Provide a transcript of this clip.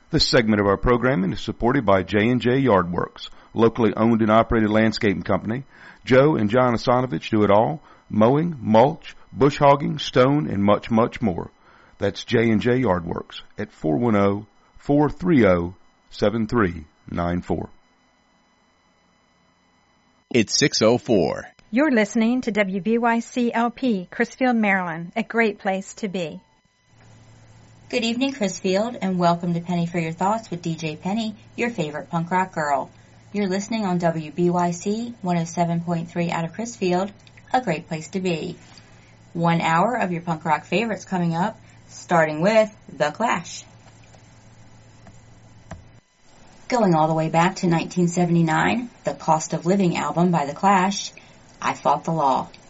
This segment of our programming is supported by J&J Yardworks, locally owned and operated landscaping company. Joe and John Asanovich do it all: mowing, mulch, bush hogging, stone, and much, much more. That's J&J Yardworks at 410-430-7394. It's 6:04. You're listening to WBYC-LP, Crisfield, Maryland, a great place to be. Good evening, Crisfield, and welcome to Penny for Your Thoughts with DJ Penny, your favorite punk rock girl. You're listening on WBYC 107.3 out of Crisfield, a great place to be. 1 hour of your punk rock favorites coming up, starting with The Clash. Going all the way back to 1979, the Cost of Living album by The Clash, I Fought the Law.